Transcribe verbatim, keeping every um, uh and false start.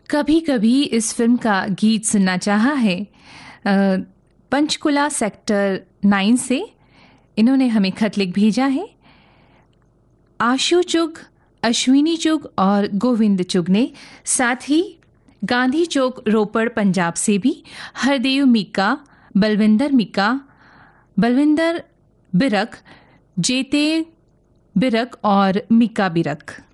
कभी कभी इस फिल्म का गीत सुनना चाहा है। अ, पंचकुला सेक्टर नाइन से इन्होंने हमें खत लिख भेजा है। आशु चुग, अश्विनी चुग और गोविंद चुग ने, साथ ही गांधी चौक रोपड़ पंजाब से भी हरदेव मीका, बलविंदर मीका, बलविंदर बिरक, जेते बिरक और मीका बिरक।